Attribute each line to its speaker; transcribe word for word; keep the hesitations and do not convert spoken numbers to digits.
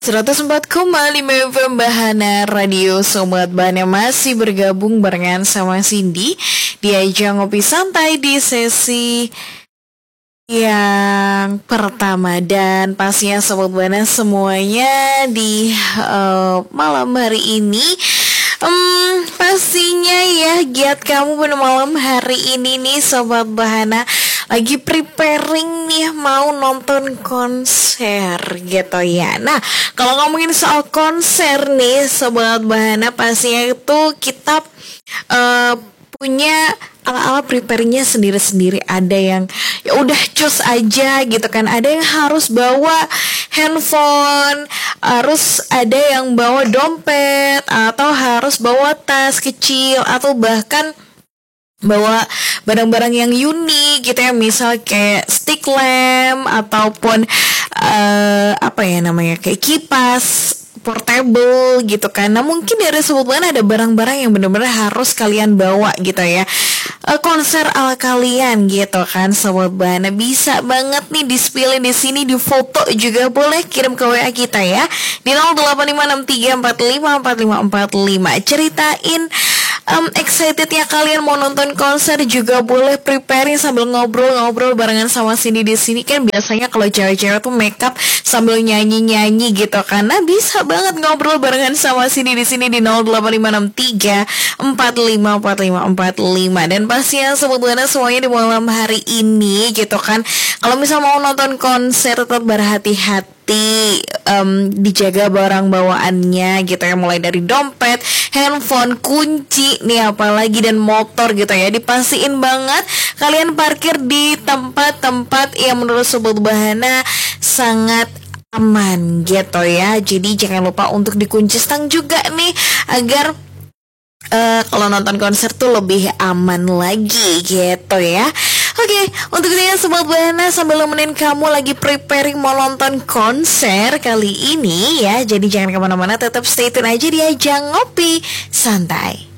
Speaker 1: seratus empat koma lima F M Bahana Radio. Sobat Bahana masih bergabung barengan sama Cindy di ajang ngopi santai di sesi yang pertama. Dan pastinya Sobat Bahana semuanya di uh, malam hari ini Um, pastinya ya giat kamu pada malam hari ini nih Sobat Bahana lagi preparing nih mau nonton konser gitu ya. Nah kalau ngomongin soal konser nih Sobat Bahana, pastinya itu kita uh, punya ala-ala preparingnya sendiri-sendiri. Ada yang ya udah cus aja gitu kan, ada yang harus bawa handphone, harus ada yang bawa dompet, atau harus bawa tas kecil, atau bahkan bawa barang-barang yang unik gitu ya, misal kayak stick lamp ataupun uh, apa ya namanya kayak kipas portable gitu kan. Nah mungkin dari sebutnya ada barang-barang yang benar-benar harus kalian bawa gitu ya, uh, konser ala kalian gitu kan Sobat Bahana. Bisa banget nih di-spill di sini, di foto juga boleh, kirim ke W A kita ya di nol delapan lima enam tiga empat lima empat lima empat lima. Ceritain um, excitednya kalian mau nonton konser juga boleh, preparing sambil ngobrol-ngobrol barengan sama Cindy di sini. Kan biasanya kalau cewek-cewek tuh makeup sambil nyanyi-nyanyi gitu kan. Nah bisa banget ngobrol barengan sama Cindy di sini di nol delapan lima enam tiga empat lima empat lima empat lima. Dan pastinya sebetulnya semuanya di malam hari ini gitu kan, kalau misal mau nonton konser tetap berhati-hati, um, dijaga barang bawaannya gitu ya, mulai dari dompet, handphone, kunci nih apalagi, dan motor gitu ya. Dipastiin banget kalian parkir di tempat-tempat yang menurut Sobat Bahana sangat aman gitu ya. Jadi jangan lupa untuk dikunci stang juga nih, agar uh, kalau nonton konser tuh lebih aman lagi gitu ya. Oke, untuk itu ya Sobat Bahana, sambil nemenin kamu lagi preparing mau nonton konser kali ini ya. Jadi jangan kemana-mana, tetap stay tune aja di ajang ngopi santai.